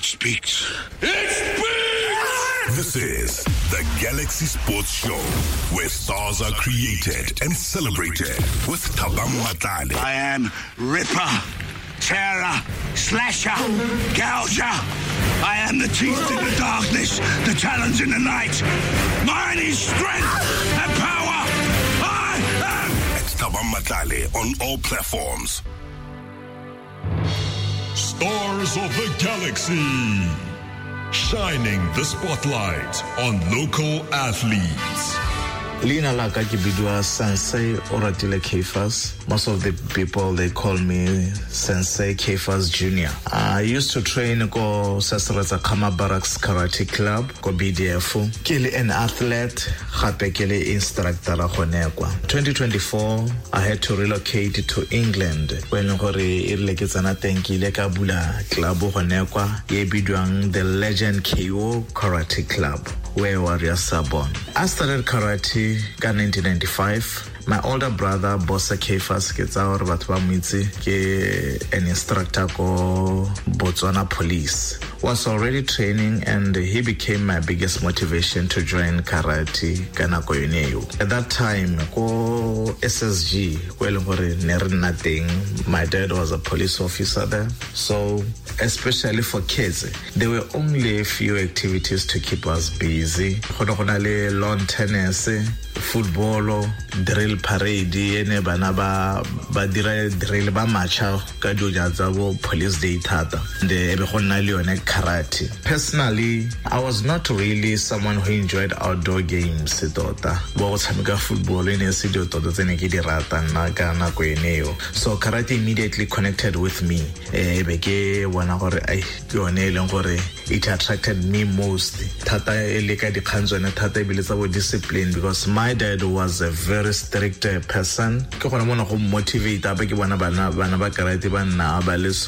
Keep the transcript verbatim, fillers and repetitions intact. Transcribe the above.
speaks. It speaks! This is the Galaxy Sports Show, where stars are created and celebrated with Thabang Matlale. I am Ripper, Terror, Slasher, Gouger. I am the teeth in the darkness, the talons in the night. Mine is strength and power. I am... It's Thabang Matlale on all platforms. Stars of the Galaxy, shining the spotlight on local athletes. Lina la ka ke bidwa Sensei Oratile Cephas. Most of the people, they call me Sensei Cephas Junior I used to train ko Sasreza Kama Barracks Karate Club ko B D F. Ke le an athlete, gape ke le instructor a gonekwa. twenty twenty-four, I had to relocate to England. When gore e re ke tsana teng ke ile ka bula club gonekwa ye bidwang the Legend K O Karate Club, where Warriors are born. I started karate in nineteen ninety-five. My older brother, Bosa Cephas, ke tsa hore batho ba mitse ke an instructor ko Botswana Police, was already training, and he became my biggest motivation to join karate kana ko yoneo. At that time, ko S S G, well hore ne re nna teng, my dad was a police officer there. So, especially for kids, there were only a few activities to keep us busy. Go na le lawn tennis, football, drill parade, ene bana ba ba dira drill ba matcha ka joja tsa bo police day thata. De be go nna le yone karate. Personally, I was not really someone who enjoyed outdoor games tota. Bo go tshameka football ene se di tota tsene ke di rata nna ka nako eneo. So karate immediately connected with me. E be ke bona gore ai yone e leng gore it attracted me most. Thata e le ka dikhantswana thata e bile tsa bo discipline, because my dad was a very strict person. Ke gona mona go motivate abe ke bona bana bana ba karate ba nna ba le